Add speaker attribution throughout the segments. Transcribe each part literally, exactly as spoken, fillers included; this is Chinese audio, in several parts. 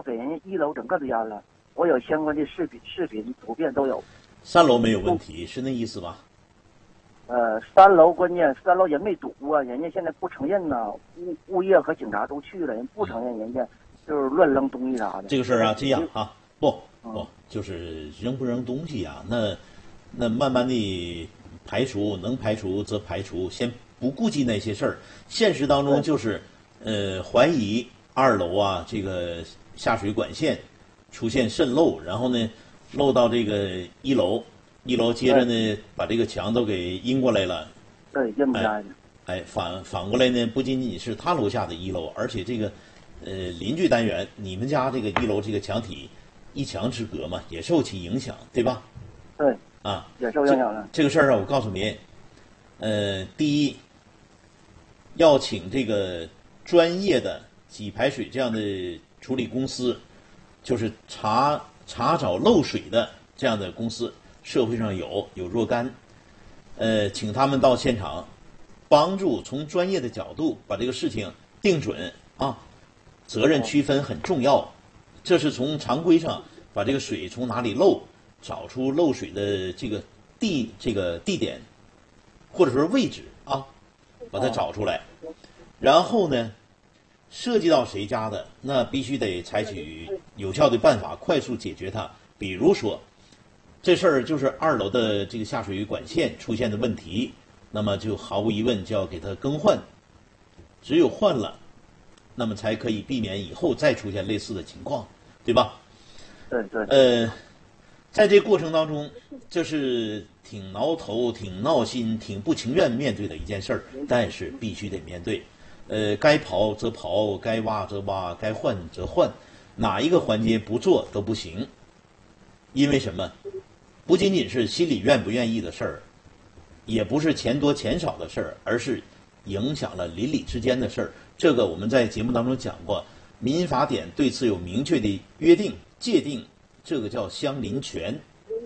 Speaker 1: 给人家一楼整个都淹了。我有相关的视频、视频、图片都有。
Speaker 2: 三楼没有问题，是那意思吧？
Speaker 1: 呃，三楼关键三楼人没堵啊，人家现在不承认呐，物物业和警察都去了，人不承认，人家就是乱扔东西啥的。
Speaker 2: 这个事儿啊，这样啊，不不，就是扔不扔东西啊，那那慢慢的排除，能排除则排除，先不顾及那些事儿。现实当中就是，呃，怀疑二楼啊这个下水管线出现渗漏，然后呢漏到这个一楼。一楼接着呢，把这个墙都给阴过来了。
Speaker 1: 对，阴不下去。
Speaker 2: 哎，反反过来呢，不仅仅是他楼下的一楼，而且这个，呃，邻居单元，你们家这个一楼这个墙体，一墙之隔嘛，也受其影响，对吧？
Speaker 1: 对。
Speaker 2: 啊，
Speaker 1: 也受影响了。
Speaker 2: 这个事儿啊，我告诉您，呃，第一，要请这个专业的给排水这样的处理公司，就是查查找漏水的这样的公司。社会上有有若干，呃，请他们到现场，帮助从专业的角度把这个事情定准啊，责任区分很重要。这是从常规上把这个水从哪里漏，找出漏水的这个地这个地点，或者说位置啊，把它找出来。然后呢，涉及到谁家的，那必须得采取有效的办法，快速解决它。比如说。这事儿就是二楼的这个下水管线出现的问题，那么就毫无疑问就要给它更换，只有换了，那么才可以避免以后再出现类似的情况，对吧？
Speaker 1: 对对。
Speaker 2: 呃，在这过程当中，这是挺挠头、挺闹心、挺不情愿面对的一件事儿，但是必须得面对。呃，该刨则刨，该挖则挖，该换则换，哪一个环节不做都不行，因为什么？不仅仅是心里愿不愿意的事儿，也不是钱多钱少的事儿，而是影响了邻里之间的事儿。这个我们在节目当中讲过，民法典对此有明确的约定界定，这个叫相邻权。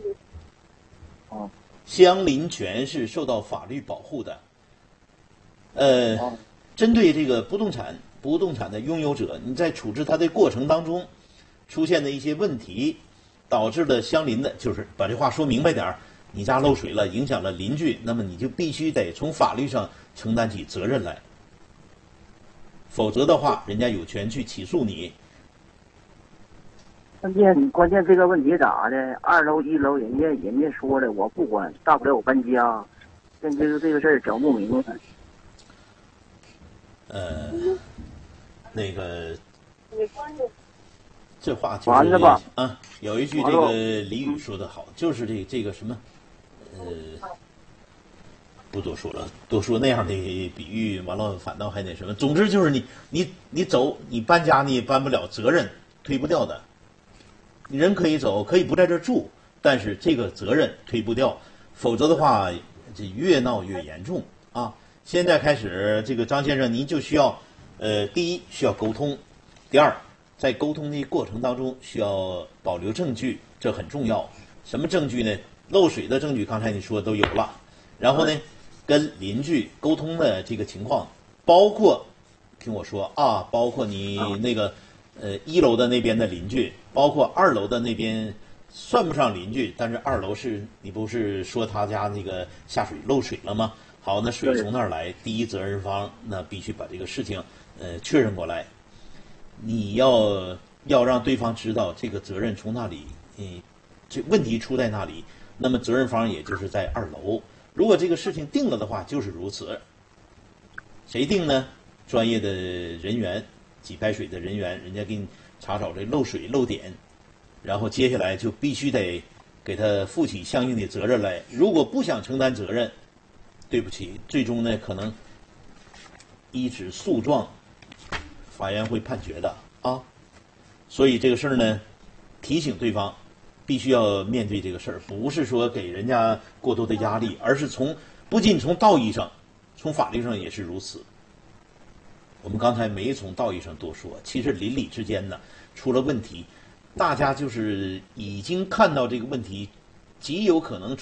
Speaker 2: 相邻权是受到法律保护的。呃，针对这个不动产不动产的拥有者，你在处置它的过程当中出现的一些问题。导致了相邻的，就是把这话说明白点儿，你家漏水了，影响了邻居，那么你就必须得从法律上承担起责任来，否则的话，人家有权去起诉你。
Speaker 1: 关键关键这个问题咋的？二楼一楼人家人家说了，我不管，大不了我搬家，现在这个这个事儿整不明白。
Speaker 2: 呃，那个。这话就是
Speaker 1: 完了吧
Speaker 2: 啊，有一句这个俚语说得好，就是这这个什么，呃，不多说了，多说那样的比喻，完了反倒还那什么。总之就是你你你走，你搬家你也搬不了，责任推不掉的。你人可以走，可以不在这儿住，但是这个责任推不掉，否则的话，这越闹越严重啊。现在开始，这个张先生您就需要，呃，第一需要沟通，第二。在沟通的过程当中，需要保留证据，这很重要。什么证据呢？漏水的证据，刚才你说都有了。然后呢，跟邻居沟通的这个情况，包括听我说啊，包括你那个呃一楼的那边的邻居，包括二楼的那边算不上邻居，但是二楼是你不是说他家那个下水漏水了吗？好，那水从那儿来，第一责任方那必须把这个事情呃确认过来。你要要让对方知道这个责任从哪里，嗯，这问题出在哪里，那么责任方也就是在二楼。如果这个事情定了的话，就是如此。谁定呢？专业的人员，给排水的人员，人家给你查找这漏水漏点，然后接下来就必须得给他负起相应的责任来。如果不想承担责任，对不起，最终呢可能依止诉状。法院会判决的啊，所以这个事儿呢，提醒对方必须要面对这个事儿，不是说给人家过多的压力，而是从不仅从道义上，从法律上也是如此。我们刚才没从道义上多说，其实邻里之间呢出了问题，大家就是已经看到这个问题极有可能